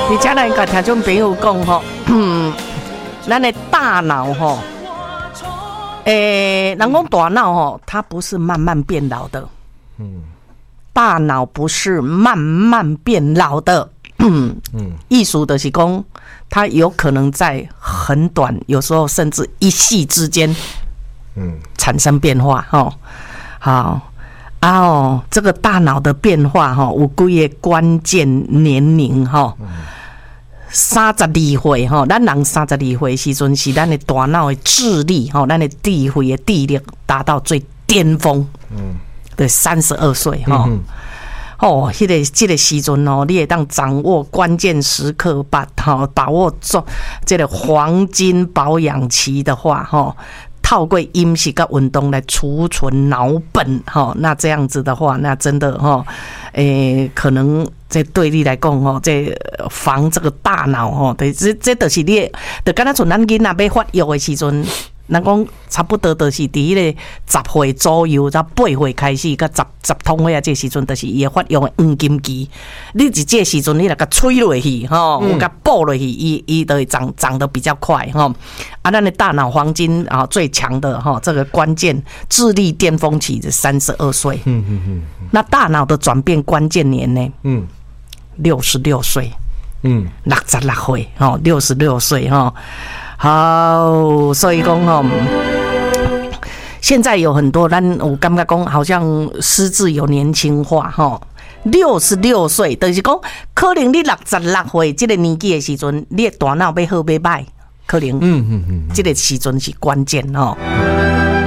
而且咱甲听众朋友讲吼，咱的大脑吼，人讲大脑吼，它不是慢慢变老的，大脑不是慢慢变老的，意思就是讲，它有可能在很短，有时候甚至一夕之间，产生变化吼，好。这个大脑的变化哈，有几个关键年龄哈，32岁哈，咱人32岁时阵是咱的大脑的智力哈，咱的智慧的智力达到最巅峰，对，32岁哈。这个时阵哦，你会当掌握关键时刻，把握住这个黄金保养期的话哈。透过饮食跟运动来储存脑本哈，那这样子的话，那真的哈，可能这对你来讲哈，这防这个大脑哈，对，这就是你，就敢若像咱囡仔要发育的时阵，人讲差不多就是伫迄个10岁左右，到8岁开始，到10通岁啊，这时阵就是伊的发育的黄金期。你伫这时阵，你来甲吹落去吼，有甲补落去，伊就会长得比较快吼。咱的大脑黄金啊最强的哈，这个关键智力巅峰期是32岁。那大脑的转变关键年呢？66岁。66岁哈，66岁哈。好，所以讲吼，现在有很多我感觉讲好像失智有年轻化哈。66岁，就是讲可能你66岁这个年纪的时阵，你的大脑要好要歹，可能这个时阵是关键吼。